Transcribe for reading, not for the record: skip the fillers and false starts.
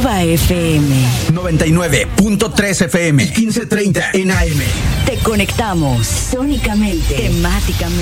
Viva FM 99.3 FM y 1530 en AM. Te conectamos sónicamente, temáticamente.